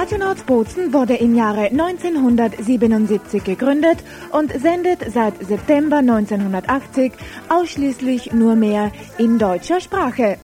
Radio Nordbozen wurde im Jahre 1977 gegründet und sendet seit September 1980 ausschließlich nur mehr in deutscher Sprache.